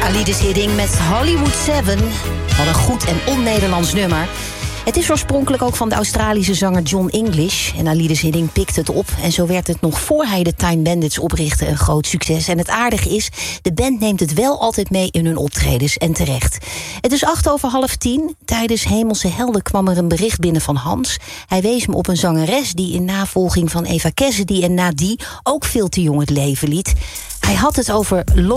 Alides Hiddink met Hollywood 7. Wat een goed en on-Nederlands nummer. Het is oorspronkelijk ook van de Australische zanger John English. En Alides Hiddink pikte het op. En zo werd het nog voor hij de Time Bandits oprichtte een groot succes. En het aardige is, de band neemt het wel altijd mee in hun optredens. En terecht. Het is 9:08. Tijdens Hemelse Helden kwam er een bericht binnen van Hans. Hij wees me op een zangeres die in navolging van Eva Cassidy en Nadie ook veel te jong het leven liet. Hij had het over